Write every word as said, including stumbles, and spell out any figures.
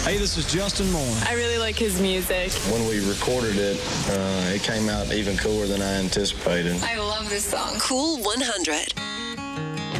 Hey, this is Justin Moore. I really like his music. When we recorded it, uh, it came out even cooler than I anticipated. I love this song. Cool one hundred.